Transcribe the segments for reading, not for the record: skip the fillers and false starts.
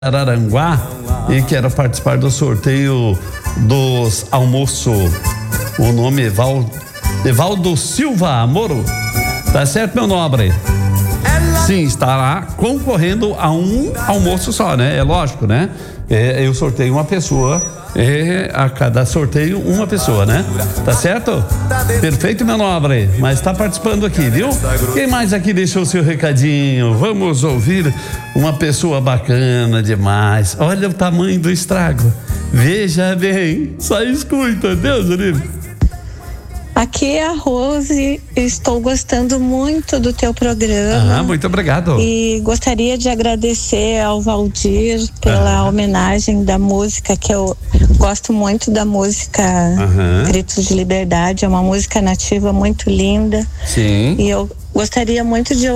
Araranguá e quero participar do sorteio dos almoço. O nome é Evaldo Silva Moro. Tá certo, meu nobre? Sim, estará concorrendo a um almoço só, né? É lógico, né? Eu sorteio uma pessoa. A cada sorteio uma pessoa, né? Tá certo? Perfeito, meu nobre. Mas tá participando aqui, viu? Quem mais aqui deixou o seu recadinho? Vamos ouvir uma pessoa bacana demais. Olha o tamanho do estrago. Veja bem, só escuta, Deus livre. Aqui é a Rose, estou gostando muito do teu programa. Muito obrigado. E gostaria de agradecer ao Valdir pela homenagem da música, que eu gosto muito da música Gritos de Liberdade, é uma música nativa muito linda. Sim. E eu gostaria muito de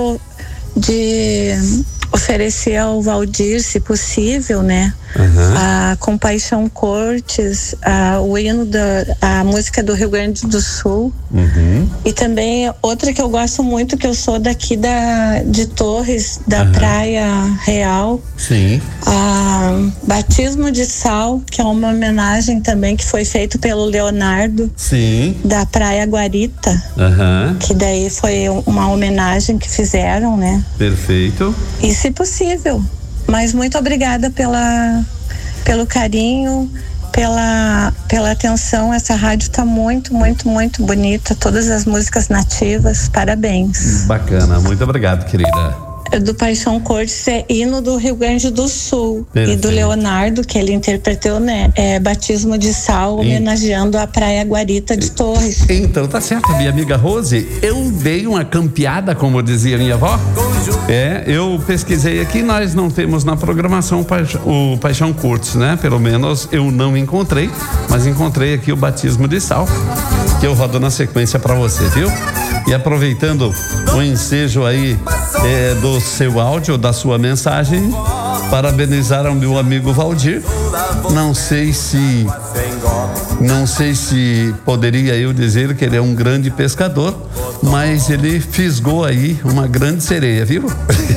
oferecer ao Valdir, se possível, né? A Compaixão Cortes, o hino a música do Rio Grande do Sul. E também outra que eu gosto muito, que eu sou daqui de Torres, da Praia Real. Sim. Batismo de Sal, que é uma homenagem também que foi feito pelo Leonardo. Sim. Da Praia Guarita. Que daí foi uma homenagem que fizeram, né? Perfeito. E se possível. Mas muito obrigada pelo carinho, pela atenção. Essa rádio tá muito, muito, muito bonita. Todas as músicas nativas. Parabéns. Bacana. Muito obrigado, querida. Do Paixão Cortes é hino do Rio Grande do Sul. Perfeito. E do Leonardo, que ele interpretou, né? É Batismo de Sal, homenageando a Praia Guarita de Torres. Então tá certo, minha amiga Rose. Eu dei uma campeada, como dizia minha avó. Eu pesquisei aqui, nós não temos na programação o Paixão Cortes, né? Pelo menos eu não encontrei, mas encontrei aqui o Batismo de Sal, que eu rodo na sequência pra você, viu? E aproveitando o ensejo aí do seu áudio, da sua mensagem, parabenizar ao meu amigo Valdir. Não sei se poderia eu dizer que ele é um grande pescador, mas ele fisgou aí uma grande sereia, viu?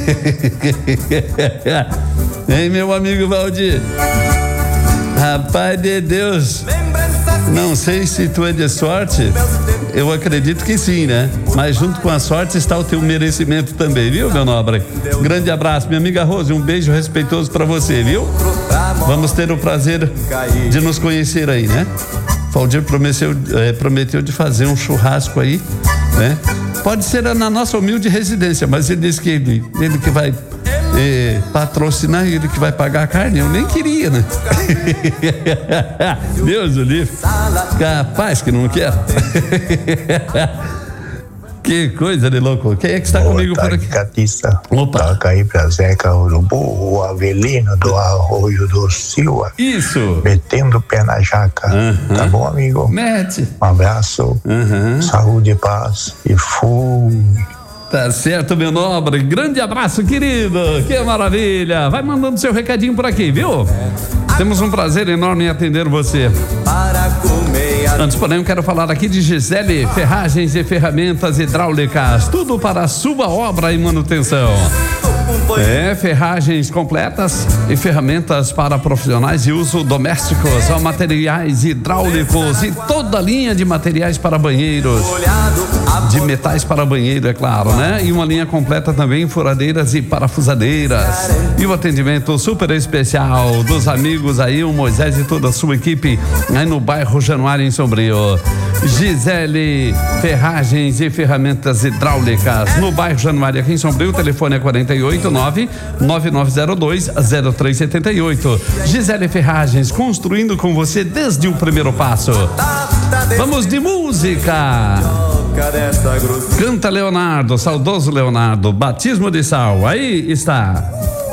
Hein, meu amigo Valdir? Rapaz de Deus, não sei se tu é de sorte, eu acredito que sim, né? Mas junto com a sorte está o teu merecimento também, viu, meu nobre? Grande abraço, minha amiga Rose, um beijo respeitoso pra você, viu? Vamos ter o prazer de nos conhecer aí, né? Valdir prometeu de fazer um churrasco aí, né? Pode ser na nossa humilde residência, mas ele disse que ele que vai patrocinar, ele que vai pagar a carne. Eu nem queria, né? Deus o livre. Capaz que não quer. Que coisa de louco. Quem é que está comigo por aqui? Catista. Toca aí pra Zeca Urubu, o Avelino do Arroio do Silva. Isso. Metendo o pé na jaca. Tá bom, amigo? Mete. Um abraço. Saúde, paz e fui. Tá certo, meu nobre. Grande abraço, querido. Que maravilha. Vai mandando seu recadinho por aqui, viu? Temos um prazer enorme em atender você. Antes, porém, eu quero falar aqui de Gisele Ferragens e Ferramentas Hidráulicas. Tudo para a sua obra e manutenção. Ferragens completas e ferramentas para profissionais de uso domésticos, materiais hidráulicos e toda a linha de materiais para banheiros, de metais para banheiro, é claro, né? E uma linha completa também, furadeiras e parafusadeiras. E o atendimento super especial dos amigos aí, o Moisés e toda a sua equipe, aí no bairro Januário, em Sombrio. Gisele Ferragens e Ferramentas Hidráulicas, no bairro Januário, aqui em Sombrio. O telefone é 489-9902-0378. Gisele Ferragens, construindo com você desde o primeiro passo. Vamos de música. Canta Leonardo, saudoso Leonardo, Batismo de Sal. Aí está.